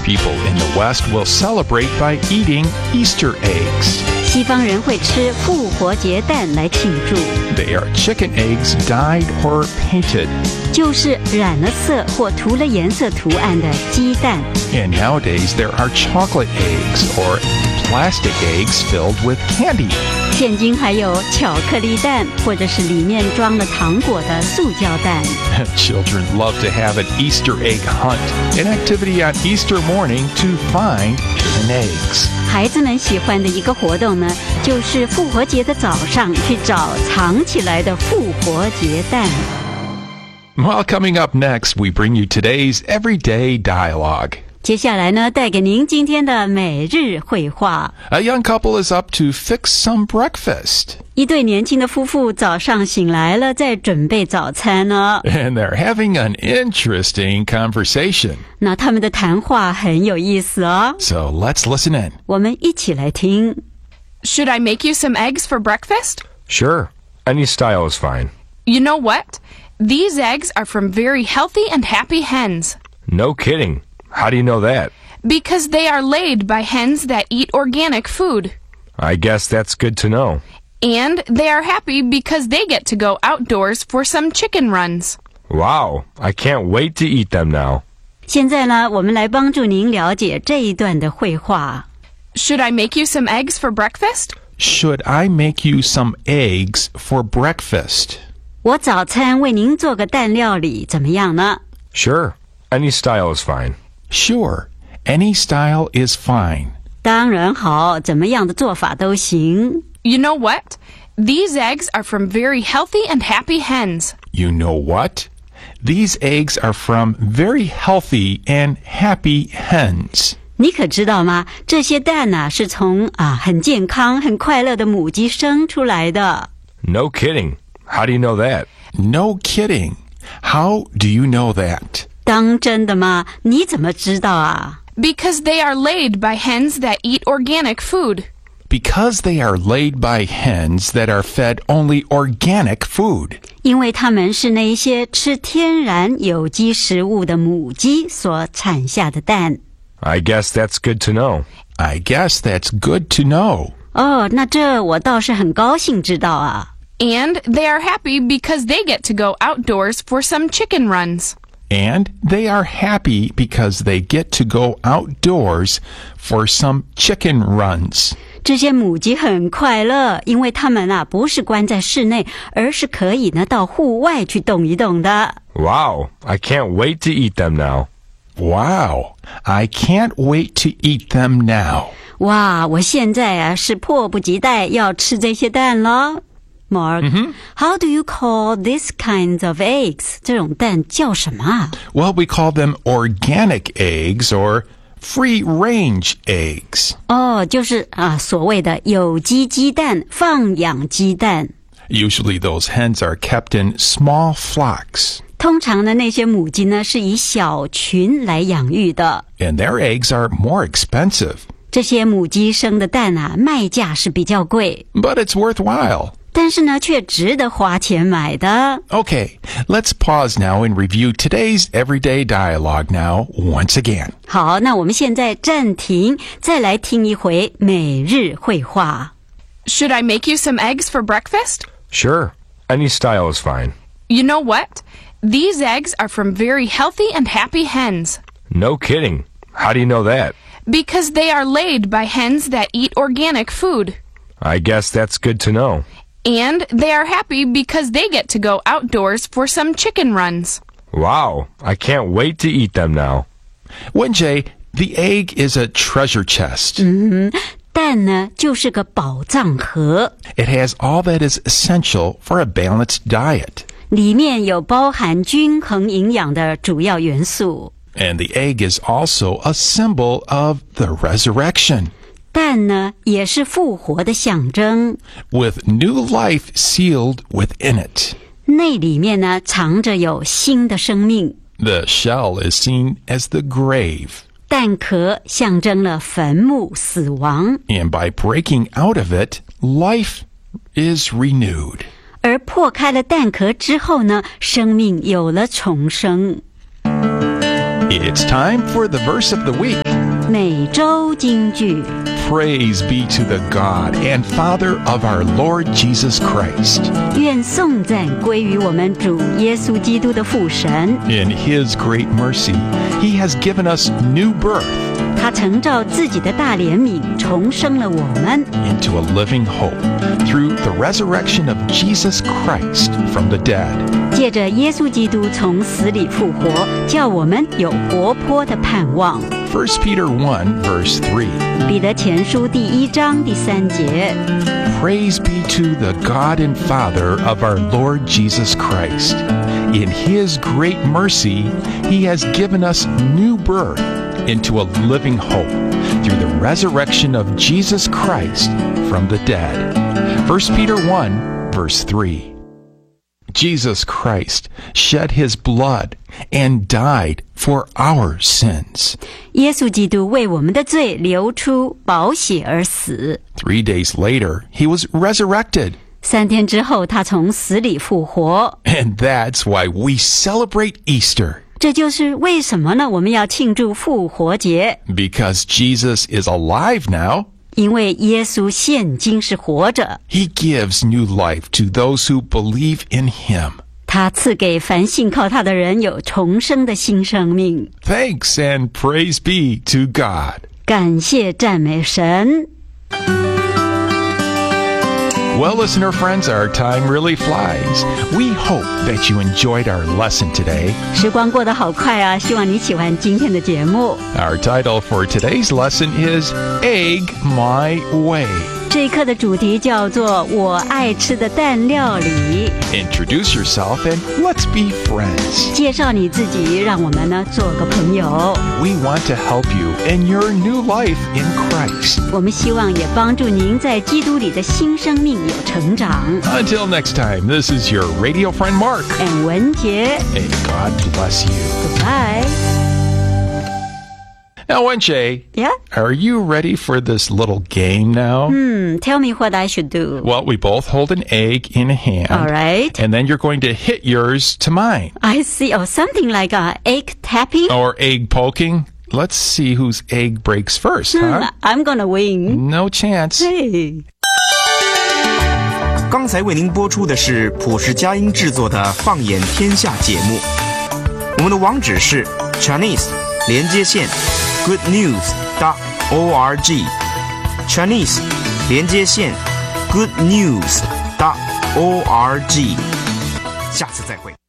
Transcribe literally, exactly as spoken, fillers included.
People in the West will celebrate by eating Easter eggs. 西方人会吃复活节蛋来庆祝， They are chicken eggs dyed or painted. 就是染了色或涂了颜色图案的鸡蛋。 And nowadays there are chocolate eggs or plastic eggs filled with candy. 现今还有巧克力蛋，或者是里面装了糖果的塑胶蛋。 Children love to have an Easter egg hunt, an activity on Easter morning to find hidden eggs. 孩子们喜欢的一个活动呢，就是复活节的早上去找藏起来的复活节蛋。 Well, coming up next, we bring you today's Everyday Dialogue. 接下来呢，带给您今天的每日绘画。 A young couple is up to fix some breakfast. 一对年轻的夫妇早上醒来了，在准备早餐呢。 And they're having an interesting conversation. 那他们的谈话很有意思哦。 So let's listen in. 我们一起来听。 Should I make you some eggs for breakfast? Sure. Any style is fine. You know what? These eggs are from very healthy and happy hens. No kidding. How do you know that? Because they are laid by hens that eat organic food. I guess that's good to know. And they are happy because they get to go outdoors for some chicken runs. Wow. I can't wait to eat them now. 现在呢，我们来帮助您了解这一段的绘画。 Should I make you some eggs for breakfast? Should I make you some eggs for breakfast? 我早餐为您做个蛋料理，怎么样呢？ Sure. Any style is fine. Sure. Any style is fine. 当然好，怎么样的做法都行。 You know what? These eggs are from very healthy and happy hens. You know what? These eggs are from very healthy and happy hens. 你可知道吗？这些蛋呢、啊，是从啊很健康、很快乐的母鸡生出来的。 No kidding. How do you know that? No kidding. How do you know that? 当真的吗？你怎么知道啊？ Because they are laid by hens that eat organic food. Because they are laid by hens that are fed only organic food. 因为它们是那一些吃天然有机食物的母鸡所产下的蛋。 I guess that's good to know. I guess that's good to know. 哦，那这我倒是很高兴知道啊。 And they are happy because they get to go outdoors for some chicken runs. And they are happy because they get to go outdoors for some chicken runs. 这些母鸡很快乐，因为它们啊不是关在室内，而是可以呢到户外去动一动的。 Wow. I can't wait to eat them now. Wow. I can't wait to eat them now. 哇，我现在啊是迫不及待要吃这些蛋了。Mark, mm-hmm. How do you call these kinds of eggs? 这种蛋叫什么啊？ Well, we call them organic eggs or free-range eggs. 哦，就是啊，所谓的有机鸡蛋、放养鸡蛋。 Usually those hens are kept in small flocks. 通常的那些母鸡呢，是以小群来养育的。 And their eggs are more expensive. 这些母鸡生的蛋啊，卖价是比较贵。 But it's worthwhile. 但是呢，却值得花钱买的。 Okay, let's pause now and review today's everyday dialogue now once again. 好，那我们现在暂停，再来听一回每日绘画。 Should I make you some eggs for breakfast? Sure. Any style is fine. You know what? These eggs are from very healthy and happy hens. No kidding. How do you know that? Because they are laid by hens that eat organic food. I guess that's good to know. And they are happy because they get to go outdoors for some chicken runs. Wow. I can't wait to eat them now. Wenjie, the egg is a treasure chest. 嗯哼，蛋呢就是个宝藏盒。 It has all that is essential for a balanced diet. 里面有包含均衡营养的主要元素。 And the egg is also a symbol of the resurrection. 蛋呢也是复活的象征。 With new life sealed within it. 内里面呢藏着有新的生命。 The shell is seen as the grave. 蛋壳象征了坟墓、死亡。 And by breaking out of it, life is renewed. 而破开了蛋壳之后呢，生命有了重生。 It's time for the verse of the week. 每周金句。 Praise be to the God and Father of our Lord Jesus Christ. 愿颂赞归于我们主耶稣基督的父神。 In His great mercy, He has given us new birth. 他曾照自己的大怜悯重生了我们 into a living hope through the resurrection of Jesus Christ from the dead. 借着耶稣基督从死里复活，叫我们有活泼的盼望。 First Peter one, verse three. 彼得前书第一章第三节。 Praise be to the God and Father of our Lord Jesus Christ. In His great mercy, He has given us new birth into a living hope through the resurrection of Jesus Christ from the dead. First Peter one, verse three. Jesus Christ shed His blood and died for our sins. 耶稣基督为我们的罪流出宝血而死。 Three days later, He was resurrected. 三天之后，他从死里复活。 And that's why we celebrate Easter. 这就是为什么呢？我们要庆祝复活节。 Because Jesus is alive now. 因为耶稣现今是活着。 He gives new life to those who believe in Him. 他赐给凡信靠他的人有重生的新生命。 Thanks and praise be to God. 感谢赞美神。 Well, listener friends, our time really flies. We hope that you enjoyed our lesson today. 时光过得好快啊，希望你喜欢今天的节目。 Our title for today's lesson is Egg My Way. 这一课的主题叫做我爱吃的蛋料理。 Introduce yourself and let's be friends. 介绍你自己，让我们呢做个朋友。 We want to help you in your new life in Christ. 我们希望也帮助您在基督里的新生命有成长。 Until next time, this is your radio friend Mark. And 文杰 And God bless you. Goodbye. Now, Wenjie, Yeah? are you ready for this little game now? Hmm, tell me what I should do. Well, we both hold an egg in a hand. All right. And then you're going to hit yours to mine. I see. Oh, something like a egg tapping? Or egg poking. Let's see whose egg breaks first, Hmm, huh? I'm gonna win. No chance. Hey. 刚才为您播出的是普世佳音制作的《放眼天下》节目，我们的网址是 Chinese 连接线 good news dot org Chinese 连接线 good news dot org 下次再会。